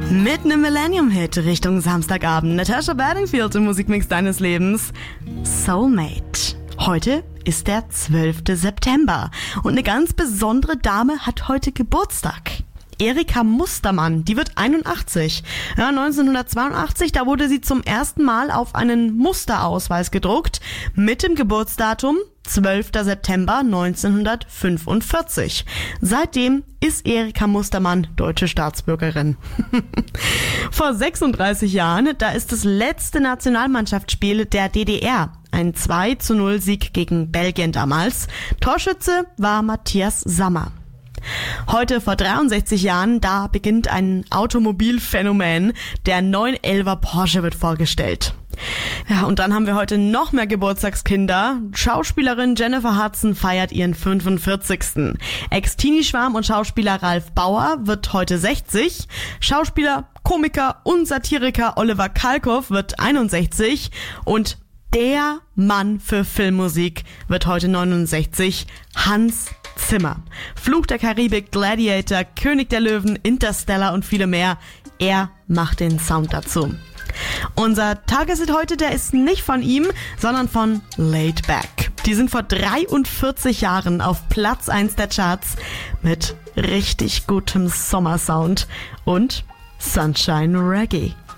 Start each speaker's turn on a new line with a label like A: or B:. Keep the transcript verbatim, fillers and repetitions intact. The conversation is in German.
A: Mit einem Millennium-Hit Richtung Samstagabend. Natasha Bedingfield im Musikmix deines Lebens. Soulmate. Heute ist der zwölfte September und eine ganz besondere Dame hat heute Geburtstag. Erika Mustermann, die wird einundachtzig. Ja, neunzehnhundertzweiundachtzig, da wurde sie zum ersten Mal auf einen Musterausweis gedruckt mit dem Geburtsdatum zwölfter September neunzehnhundertfünfundvierzig. Seitdem ist Erika Mustermann deutsche Staatsbürgerin. Vor sechsunddreißig Jahren, da ist das letzte Nationalmannschaftsspiel der D D R. Ein zwei zu null Sieg gegen Belgien damals. Torschütze war Matthias Sammer. Heute vor dreiundsechzig Jahren, da beginnt ein Automobilphänomen. Der neun elfer Porsche wird vorgestellt. Ja, und dann haben wir heute noch mehr Geburtstagskinder. Schauspielerin Jennifer Hudson feiert ihren fünfundvierzigsten Ex-Teenie-Schwarm und Schauspieler Ralf Bauer wird heute sechzig. Schauspieler, Komiker und Satiriker Oliver Kalkoff wird einundsechzig. Und der Mann für Filmmusik wird heute neunundsechzig, Hans Zimmer. Fluch der Karibik, Gladiator, König der Löwen, Interstellar und viele mehr. Er macht den Sound dazu. Unser Tageshit heute, der ist nicht von ihm, sondern von Laid Back. Die sind vor dreiundvierzig Jahren auf Platz eins der Charts mit richtig gutem Sommersound und Sunshine Reggae.